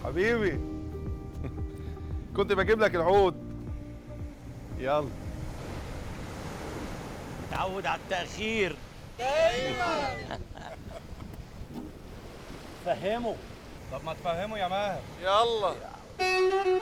حبيبي كنت بجيب لك العود. يلا. تعود على التأخير. دايما. فهمه. طب ما تفهمه يا ماهر. يلا.